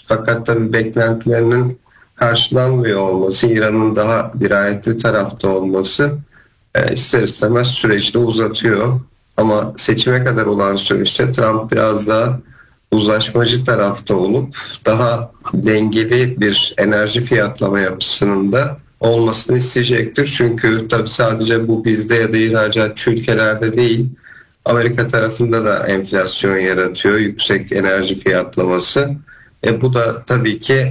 Fakat tabii beklentilerinin karşılanmıyor olması, İran'ın daha dirayetli tarafta olması ister istemez süreci uzatıyor. Ama seçime kadar olan süreçte Trump biraz daha uzlaşmacı tarafta olup daha dengeli bir enerji fiyatlama yapısının da olmasını isteyecektir. Çünkü tabii sadece bu bizde ya da ihracatçı ülkelerde değil, Amerika tarafında da enflasyon yaratıyor, yüksek enerji fiyatlaması. Bu da tabii ki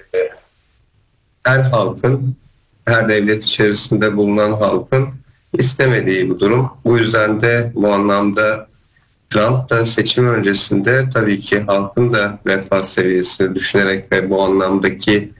her halkın, her devlet içerisinde bulunan halkın istemediği bir durum. Bu yüzden de bu anlamda Trump da seçim öncesinde tabii ki halkın da refah seviyesini düşünerek ve bu anlamdaki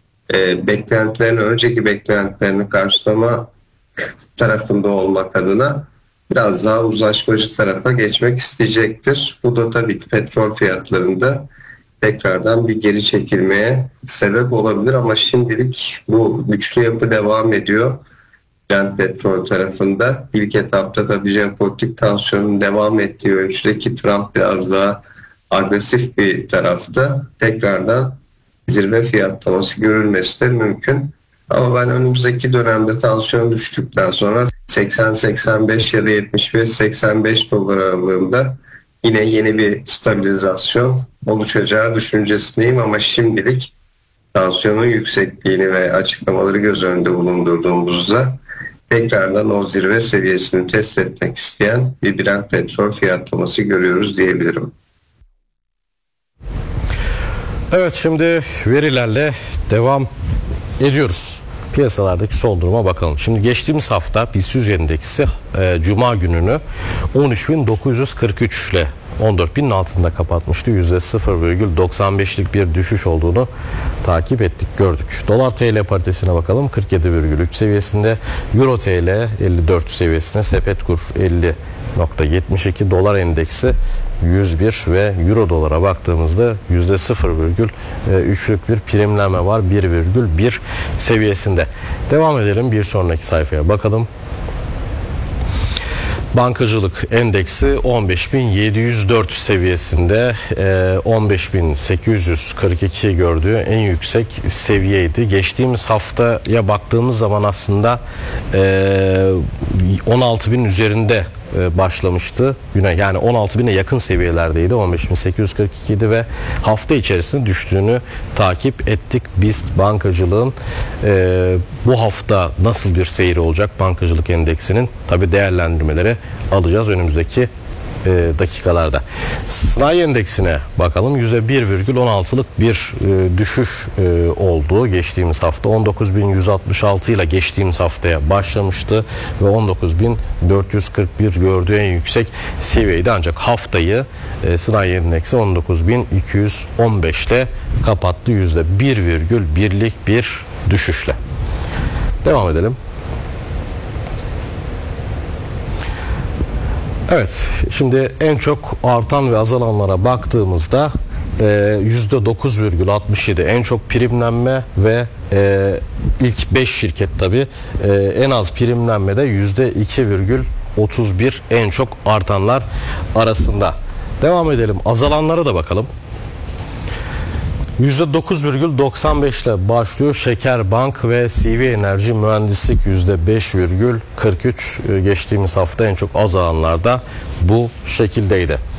önceki beklentilerini karşılama tarafında olmak adına biraz daha uzlaşmacı tarafa geçmek isteyecektir. Bu da tabii ki petrol fiyatlarında tekrardan bir geri çekilmeye sebep olabilir ama şimdilik bu güçlü yapı devam ediyor. Brent petrol tarafında ilk etapta tabii jeopolitik tansiyonun devam ettiği ölçüde ki Trump biraz daha agresif bir tarafta tekrardan zirve fiyatlaması görülmesi de mümkün. Ama ben önümüzdeki dönemde tansiyon düştükten sonra 80-85 ya da 75-85 dolar aralığında yine yeni bir stabilizasyon oluşacağı düşüncesindeyim ama şimdilik tansiyonun yüksekliğini ve açıklamaları göz önünde bulundurduğumuzda tekrardan o zirve seviyesini test etmek isteyen bir Brent petrol fiyatlaması görüyoruz diyebilirim. Evet, şimdi verilerle devam ediyoruz. Piyasalardaki son duruma bakalım. Şimdi geçtiğimiz hafta BIST 100 endeksi Cuma gününü 13.943 ile 14.000'in altında kapatmıştı. %0,95'lik bir düşüş olduğunu takip ettik, gördük. Dolar TL paritesine bakalım. 47,3 seviyesinde. Euro TL 54 seviyesinde. Sepet kur 50,72. Dolar endeksi 101 ve Euro dolara baktığımızda %0,3'lük bir primlenme var. 1,1 seviyesinde. Devam edelim. Bir sonraki sayfaya bakalım. Bankacılık endeksi 15.704 seviyesinde, 15.842 gördüğü en yüksek seviyeydi. Geçtiğimiz haftaya baktığımız zaman aslında 16.000 üzerinde başlamıştı güne, yani 16.000'e yakın seviyelerdeydi. 15.842 idi ve hafta içerisinde düştüğünü takip ettik. BIST bankacılığın bu hafta nasıl bir seyri olacak bankacılık endeksinin, tabi değerlendirmeleri alacağız önümüzdeki dakikalarda. Sanayi endeksine bakalım. %1,16'lık bir düşüş oldu geçtiğimiz hafta. 19.166 ile geçtiğimiz haftaya başlamıştı ve 19.441 gördüğü en yüksek seviyeydi. Ancak haftayı sanayi endeksi 19.215 ile kapattı. %1,1'lik bir düşüşle. Devam edelim. Evet, şimdi en çok artan ve azalanlara baktığımızda %9,67 en çok primlenme ve ilk 5 şirket tabi en az primlenmede %2,31 en çok artanlar arasında. Devam edelim, azalanlara da bakalım. %9,95 ile başlıyor Şekerbank ve CV Enerji Mühendislik %5,43 geçtiğimiz hafta en çok azalanlarda bu şekildeydi.